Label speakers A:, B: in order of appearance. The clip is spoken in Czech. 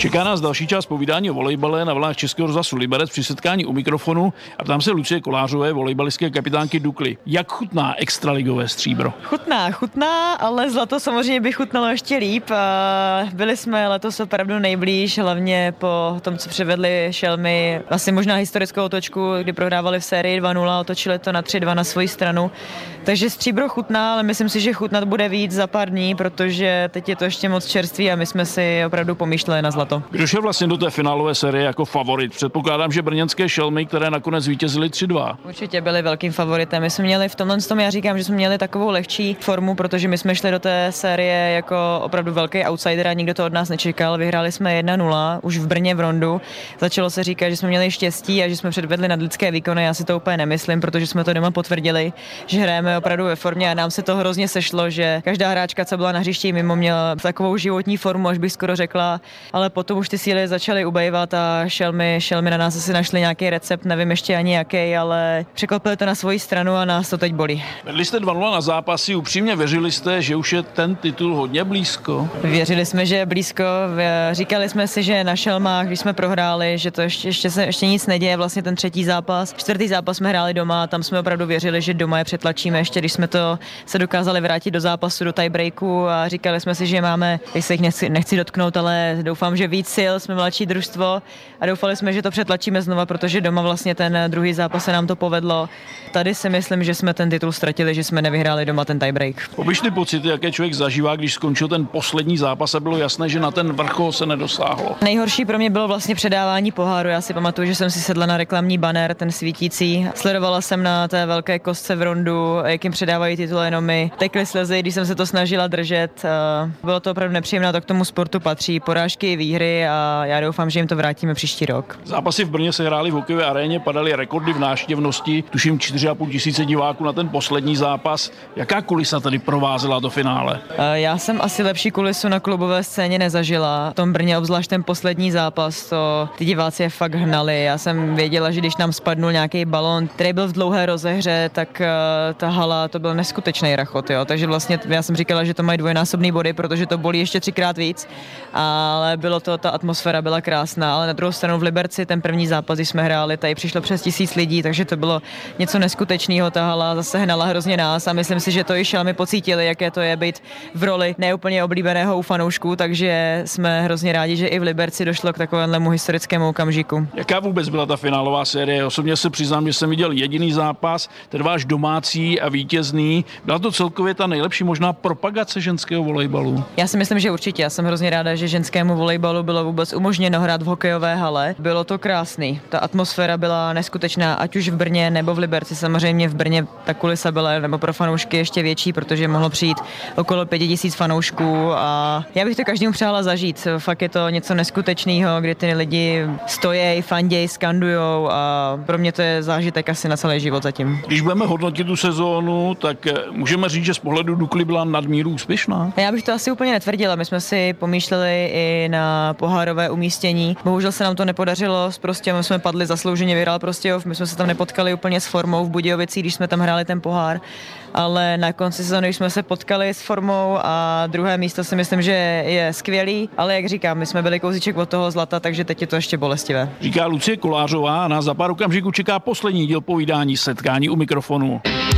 A: Čeká nás další část povídání o volejbale na vlnách Českého rozhlasu Liberec při setkání u mikrofonu a ptám se Lucie Kolářové, volejbalistské kapitánky Dukly. Jak chutná extraligové stříbro?
B: Chutná, ale zlato samozřejmě by chutnalo ještě líp. Byli jsme letos opravdu nejblíž, hlavně po tom, co přivedli Šelmy, asi možná historickou otočku, kdy prohrávali v sérii 2-0, otočili to na 3-2 na svoji stranu. Takže stříbro chutná, ale myslím si, že chutnat bude víc za pár dní, protože teď je to ještě moc čerství a my jsme si opravdu pomýšleli na zlato.
A: Kdo šel vlastně do té finálové série jako favorit? Předpokládám, že brněnské Šelmy, které nakonec vítězily 3-2.
B: Určitě byli velkým favoritem. My jsme měli v tomhle tom, já říkám, že jsme měli takovou lehčí formu, protože my jsme šli do té série jako opravdu velký outsider a nikdo to od nás nečekal. Vyhráli jsme 1-0 už v Brně v Rondu. Začalo se říkat, že jsme měli štěstí a že jsme předvedli nadlidské výkony. Já si to úplně nemyslím, protože jsme to doma potvrdili, že hrajeme opravdu ve formě a nám se to hrozně sešlo, že každá hráčka, co byla na hřišti mimo, měla takovou životní formu, až bych skoro řekla, ale potom už ty síly začaly ubejvat a Šelmy na nás asi našli nějaký recept, nevím ještě ani jaký, ale překlopili to na svoji stranu a nás to teď bolí.
A: Vedli jste 2-0 na zápasy, upřímně věřili jste, že už je ten titul hodně blízko?
B: Věřili jsme, že je blízko, říkali jsme si, že na Šelmách, když jsme prohráli, že to ještě nic neděje, vlastně ten třetí zápas. Čtvrtý zápas jsme hráli doma, tam jsme opravdu věřili, že doma je přetlačíme, ještě když jsme to se dokázali vrátit do zápasu, do tiebreaku a říkali jsme si, že máme, když se jich nechci dotknout, ale doufám, že víc sil, jsme mladší družstvo a doufali jsme, že to přetlačíme znova, protože doma vlastně ten druhý zápas se nám to povedlo. Tady si myslím, že jsme ten titul ztratili, že jsme nevyhráli doma ten tiebreak.
A: Popiš ty pocity, jaké člověk zažívá, když skončil ten poslední zápas a bylo jasné, že na ten vrchol se nedosáhlo.
B: Nejhorší pro mě bylo vlastně předávání poháru. Já si pamatuju, že jsem si sedla na reklamní banner, ten svítící. Sledovala jsem na té velké kostce v Rondu, jak jim předávají titul, jenom mi tekly slzy, když jsem se to snažila držet. Bylo to opravdu nepříjemné, to k tomu sportu patří. Porážky, výhry a já doufám, že jim to vrátíme příští rok.
A: Zápasy v Brně se hrály v hokejové aréně, padaly rekordy v návštěvnosti, tuším 4,5 tisíce diváků na ten poslední zápas. Jaká kulisa tady provázela do finále?
B: Já jsem asi lepší kulisu na klubové scéně nezažila. V tom Brně obzvlášť ten poslední zápas, to ty diváci je fakt hnali. Já jsem věděla, že když nám spadnul nějaký balón, který byl v dlouhé rozehře, tak ta hala, to byl neskutečný rachot, jo. Takže vlastně já jsem říkala, že to mají dvojnásobný body, protože to bolí ještě 3krát víc, ale bylo to, ta atmosféra byla krásná, ale na druhou stranu v Liberci ten první zápas, když jsme hráli, tady přišlo přes 1000 lidí, takže to bylo něco neskutečného, ta hala zase hnala hrozně nás a myslím si, že to i Šelmy pocítili, jaké to je být v roli neúplně oblíbeného u fanoušků, takže jsme hrozně rádi, že i v Liberci došlo k takovému historickému okamžiku.
A: Jaká vůbec byla ta finálová série? Osobně se přiznám, že jsem viděl jediný zápas, ten váš domácí a vítězný. Byla to celkově ta nejlepší možná propagace ženského volejbalu?
B: Já si myslím, že určitě. Já jsem hrozně ráda, že ženskému volejbalu bylo vůbec umožněno hrát v hokejové hale. Bylo to krásný. Ta atmosféra byla neskutečná, ať už v Brně nebo v Liberci. Samozřejmě v Brně ta kulisa byla nebo pro fanoušky ještě větší, protože mohlo přijít okolo 5000 fanoušků a já bych to každému přála zažít. Fakt je to něco neskutečného, kdy ty lidi stojí, fanděj, skandujou a pro mě to je zážitek asi na celý život zatím.
A: Když budeme hodnotit tu sezónu, tak můžeme říct, že z pohledu Dukly byla nadmíru úspěšná?
B: Já bych to asi úplně netvrdila. My jsme si pomýšleli i na pohárové umístění. Bohužel se nám to nepodařilo, prostě my jsme padli zaslouženě, vyhrál Prostějov, my jsme se tam nepotkali úplně s formou v Budějovicích, když jsme tam hráli ten pohár, ale na konci sezóny jsme se potkali s formou a druhé místo si myslím, že je skvělý, ale jak říkám, my jsme byli kousíček od toho zlata, takže teď je to ještě bolestivé.
A: Říká Lucie Kolářová a nás za pár okamžiků čeká poslední díl povídání setkání u mikrofonu.